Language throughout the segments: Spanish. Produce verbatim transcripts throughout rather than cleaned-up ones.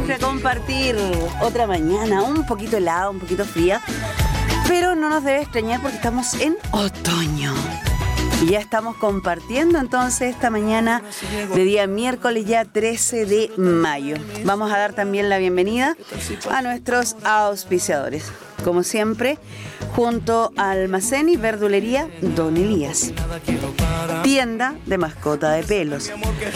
siempre, a compartir otra mañana, un poquito helada, un poquito fría, pero no nos debe extrañar porque estamos en otoño. Y ya estamos compartiendo entonces esta mañana de día miércoles ya trece de mayo. Vamos a dar también la bienvenida a nuestros auspiciadores. Como siempre, junto a Almacén y Verdulería Don Elías. Tienda de mascota de pelos.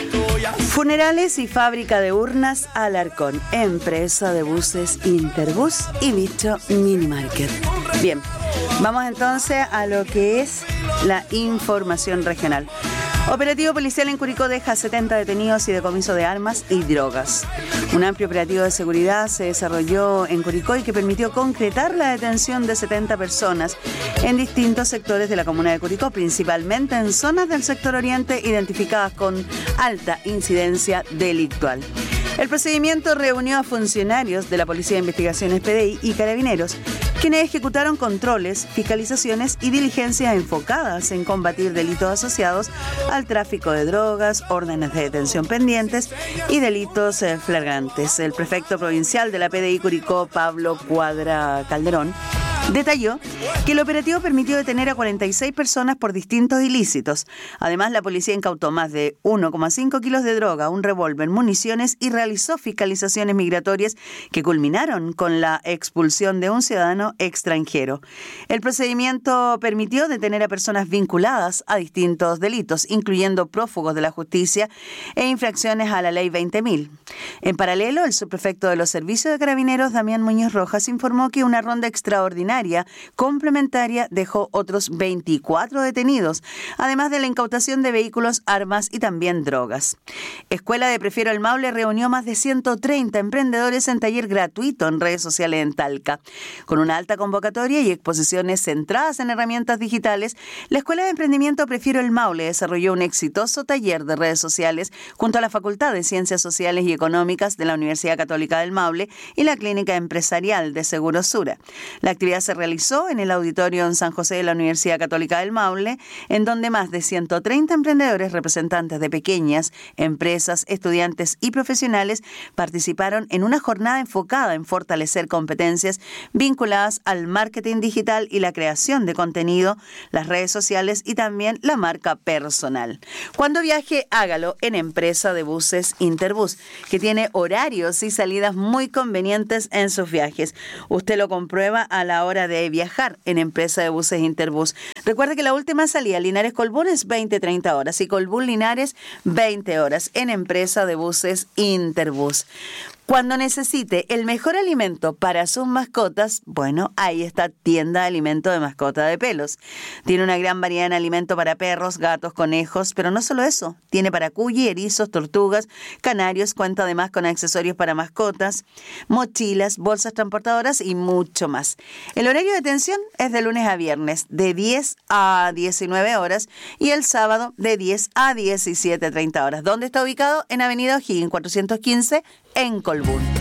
Funerales y fábrica de urnas Alarcón. Empresa de buses Interbus y Bicho Mini Market. Bien, vamos entonces a lo que es la información regional. Operativo policial en Curicó deja setenta detenidos y decomiso de armas y drogas. Un amplio operativo de seguridad se desarrolló en Curicó y que permitió concretar la detención de setenta personas en distintos sectores de la comuna de Curicó, principalmente en zonas del sector oriente identificadas con alta incidencia delictual. El procedimiento reunió a funcionarios de la Policía de Investigaciones P D I y Carabineros, quienes ejecutaron controles, fiscalizaciones y diligencias enfocadas en combatir delitos asociados al tráfico de drogas, órdenes de detención pendientes y delitos eh, flagrantes. El prefecto provincial de la P D I Curicó, Pablo Cuadra Calderón, detalló que el operativo permitió detener a cuarenta y seis personas por distintos ilícitos. Además, la policía incautó más de uno coma cinco kilos de droga, un revólver, municiones y realizó fiscalizaciones migratorias que culminaron con la expulsión de un ciudadano extranjero. El procedimiento permitió detener a personas vinculadas a distintos delitos, incluyendo prófugos de la justicia e infracciones a la ley veinte mil. En paralelo, el subprefecto de los Servicios de Carabineros, Damián Muñoz Rojas, informó que una ronda extraordinaria complementaria dejó otros veinticuatro detenidos, además de la incautación de vehículos, armas y también drogas. Escuela de Prefiero el Maule reunió más de ciento treinta emprendedores en taller gratuito en redes sociales en Talca. Con una alta convocatoria y exposiciones centradas en herramientas digitales, la Escuela de Emprendimiento Prefiero el Maule desarrolló un exitoso taller de redes sociales junto a la Facultad de Ciencias Sociales y Económicas de la Universidad Católica del Maule y la Clínica Empresarial de Segurosura. La actividad se realizó en el auditorio en San José de la Universidad Católica del Maule, en donde más de ciento treinta emprendedores representantes de pequeñas empresas, estudiantes y profesionales participaron en una jornada enfocada en fortalecer competencias vinculadas al marketing digital y la creación de contenido, las redes sociales y también la marca personal. Cuando viaje, hágalo en Empresa de Buses Interbus, que tiene horarios y salidas muy convenientes en sus viajes. Usted lo comprueba a la hora de viajar en Empresa de Buses Interbus. Recuerde que la última salida Linares-Colbún es veinte a treinta horas y Colbún-Linares veinte horas en Empresa de Buses Interbus. Cuando necesite el mejor alimento para sus mascotas, bueno, ahí está Tienda de Alimento de Mascota de Pelos. Tiene una gran variedad en alimento para perros, gatos, conejos, pero no solo eso. Tiene para cuyi, erizos, tortugas, canarios, cuenta además con accesorios para mascotas, mochilas, bolsas transportadoras y mucho más. El horario de atención es de lunes a viernes, de diez a diecinueve horas y el sábado de diez a diecisiete a treinta horas. ¿Dónde está ubicado? En Avenida O'Higgins cuatrocientos quince, en Colbún.